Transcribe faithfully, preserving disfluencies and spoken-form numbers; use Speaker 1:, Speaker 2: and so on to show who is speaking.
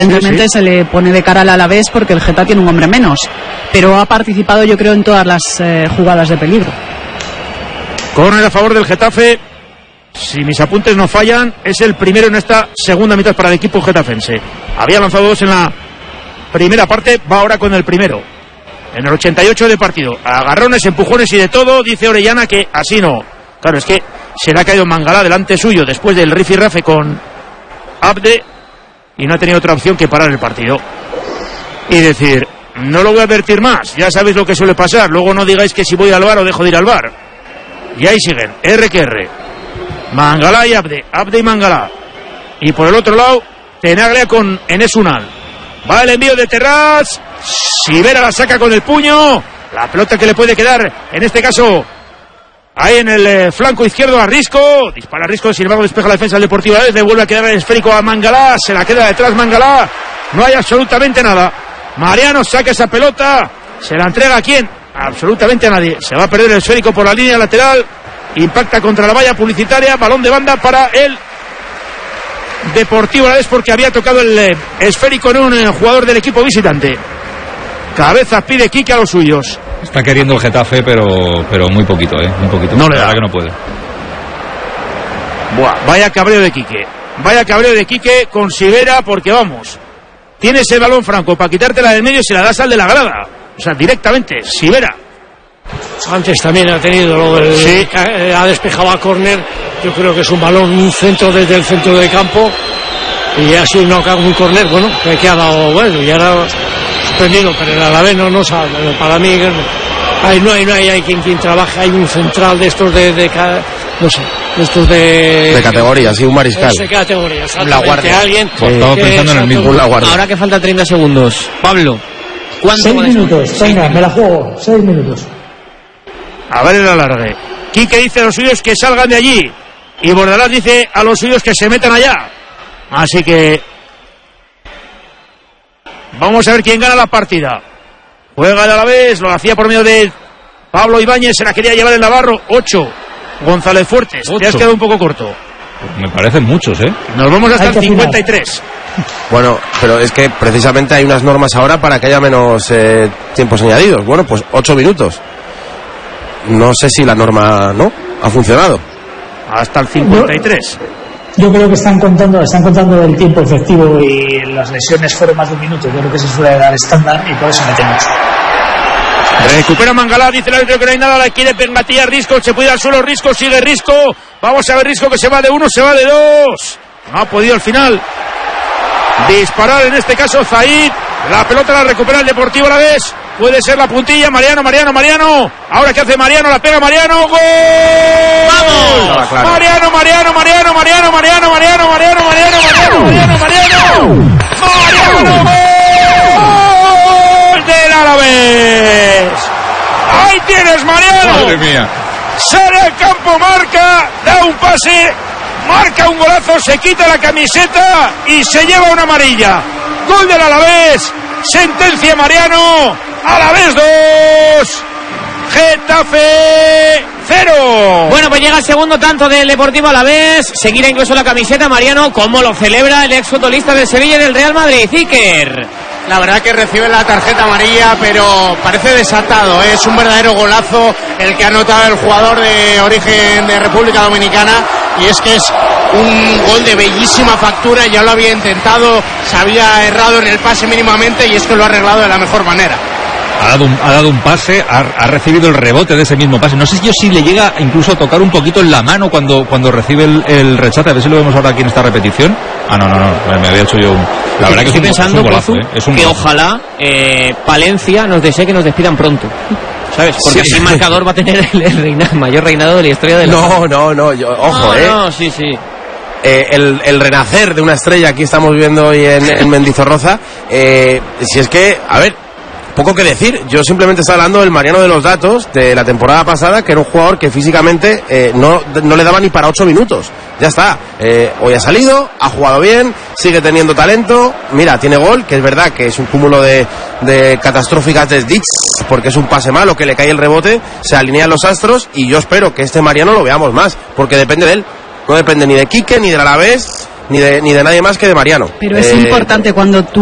Speaker 1: Evidentemente sí, sí. se le pone de cara al Alavés porque el Getafe tiene un hombre menos, pero ha participado yo creo en todas las eh, jugadas de peligro.
Speaker 2: Córner a favor del Getafe. Si mis apuntes no fallan, es el primero en esta segunda mitad para el equipo getafense. Había lanzado dos en la primera parte, va ahora con el primero. En el ochenta y ocho de partido. Agarrones, empujones y de todo. Dice Orellana que así no. Claro, es que se le ha caído Mangalá delante suyo después del rifirrafe con Abde y no ha tenido otra opción que parar el partido. Y decir, no lo voy a advertir más. Ya sabéis lo que suele pasar. Luego no digáis que si voy al bar o dejo de ir al bar. Y ahí siguen. R que R. Mangalá y Abde. Abde y Mangalá. Y por el otro lado, Tenaglia con Enes Unal. Va el envío de Terraz. Sivera la saca con el puño. La pelota que le puede quedar, en este caso, ahí en el eh, flanco izquierdo a Risco. Dispara Risco, sin embargo despeja la defensa del Deportivo Alavés. Le vuelve a quedar el esférico a Mangalá. Se la queda detrás Mangalá. No hay absolutamente nada. Mariano saca esa pelota. ¿Se la entrega a quién? Absolutamente a nadie. Se va a perder el esférico por la línea lateral. Impacta contra la valla publicitaria. Balón de banda para el Deportivo Alavés porque había tocado el eh, esférico en un eh, jugador del equipo visitante. Cabeza pide Quique a los suyos.
Speaker 3: Está queriendo el Getafe, pero pero muy poquito, ¿eh? Muy poquito.
Speaker 2: No le da.
Speaker 3: La verdad que no puede.
Speaker 2: Buah, vaya cabreo de Quique. Vaya cabreo de Quique con Sivera porque vamos. Tienes el balón, Franco, para quitártela del medio y se la das al de la grada. O sea, directamente, Sivera.
Speaker 4: Antes también ha tenido lo del,
Speaker 2: sí.
Speaker 4: ha despejado a córner. Yo creo que es un balón, un centro desde el centro de campo y ha sido un córner, bueno, que ha dado bueno y ahora suspendido, pero el Alavés no, no sabe. Para mí hay, no hay no hay, hay quien, quien trabaje, hay un central de estos de, de no sé, de estos de
Speaker 5: de categoría, sí, un mariscal.
Speaker 4: De categoría,
Speaker 5: la guardia.
Speaker 4: Alguien
Speaker 3: pues estaba pensando en el mismo.
Speaker 5: La guardia.
Speaker 6: Ahora que falta treinta segundos, Pablo, ¿cuánto?
Speaker 7: Seis minutos, venga, me la juego, seis minutos.
Speaker 2: A ver el alargue. Quique dice a los suyos que salgan de allí y Bordalás dice a los suyos que se metan allá. Así que vamos a ver quién gana la partida. Juega el Alavés, lo hacía por medio de Pablo Ibáñez, se la quería llevar el Navarro. Ocho. González Fuertes,
Speaker 3: Ocho.
Speaker 2: te has quedado un poco corto.
Speaker 3: Me parecen muchos, ¿eh?
Speaker 2: Nos vamos hasta el cincuenta y tres.
Speaker 5: Bueno, pero es que precisamente hay unas normas ahora para que haya menos eh, tiempos añadidos. Bueno, pues ocho minutos. No sé si la norma no ha funcionado.
Speaker 2: Hasta el cincuenta y tres.
Speaker 7: Yo, yo creo que están contando están contando el tiempo efectivo y las lesiones fueron más de un minuto. Yo creo que se suele dar estándar y por eso metemos.
Speaker 2: Recupera Mangalá, dice el árbitro que no hay nada, la quiere Pengatilla, Risco, se puede ir al suelo, Risco, sigue Risco. Vamos a ver Risco que se va de uno, se va de dos. No ha podido al final disparar, en este caso Zaid. La pelota la recupera el Deportivo Alavés. Puede ser la puntilla, Mariano, Mariano, Mariano. Ahora que hace Mariano, la pega Mariano. ¡Gol!
Speaker 6: ¡Vamos!
Speaker 5: Claro.
Speaker 2: Mariano, Mariano, Mariano, Mariano, Mariano, Mariano, Mariano, Mariano, Mariano, Mariano, Mariano. Mariano, gol del Alavés. Ahí tienes, Mariano.
Speaker 3: Madre mía.
Speaker 2: Sale al campo, marca, da un pase, marca un golazo, se quita la camiseta y se lleva una amarilla. Gol del Alavés. Sentencia Mariano. Alavés dos, Getafe cero.
Speaker 6: Bueno, pues llega el segundo tanto del Deportivo Alavés. Seguirá incluso la camiseta Mariano, como lo celebra el ex futbolista del Sevilla y del Real Madrid, Iker.
Speaker 8: La verdad que recibe la tarjeta amarilla, pero parece desatado, ¿eh? Es un verdadero golazo el que ha anotado el jugador de origen de República Dominicana, y es que es un gol de bellísima factura. Ya lo había intentado, se había errado en el pase mínimamente, y es que lo ha arreglado de la mejor manera.
Speaker 3: Ha dado un, ha dado un pase, ha, ha recibido el rebote de ese mismo pase. No sé yo si le llega incluso a tocar un poquito en la mano cuando, cuando recibe el, el rechace. A ver si lo vemos ahora aquí en esta repetición. Ah, no, no, no, me había hecho yo un... La verdad que
Speaker 6: estoy
Speaker 3: es un,
Speaker 6: pensando,
Speaker 3: es un golazo,
Speaker 6: Pozu,
Speaker 3: ¿eh? Es un
Speaker 6: que
Speaker 3: golazo.
Speaker 6: ojalá eh, Palencia nos desee que nos despidan pronto, ¿sabes? Porque
Speaker 5: Sí.
Speaker 6: así el marcador va a tener el, el reina, mayor reinado de la historia de la...
Speaker 5: No, no, no, yo, ojo,
Speaker 6: no,
Speaker 5: eh.
Speaker 6: No, sí, sí.
Speaker 5: Eh, el, el renacer de una estrella, aquí estamos viendo hoy en, en Mendizorroza. Eh, si es que, a ver, poco que decir. Yo simplemente estaba hablando del Mariano de los datos de la temporada pasada, que era un jugador que físicamente eh, no, no le daba ni para ocho minutos. Ya está. Eh, hoy ha salido, ha jugado bien, sigue teniendo talento. Mira, tiene gol, que es verdad que es un cúmulo de, de catastróficas desdichas, porque es un pase malo, que le cae el rebote, se alinean los astros, y yo espero que este Mariano lo veamos más, porque depende de él. No depende ni de Quique, ni del Alavés, ni de, ni de nadie más que de Mariano.
Speaker 1: Pero es
Speaker 5: Eh,
Speaker 1: importante cuando tú